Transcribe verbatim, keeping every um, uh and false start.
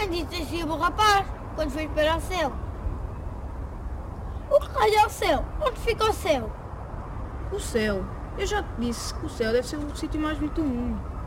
disse assim o rapaz, quando foi para o céu. O que raio é o céu? Onde fica o céu? O céu. Eu já te disse que o céu deve ser o sítio mais bonito do mundo.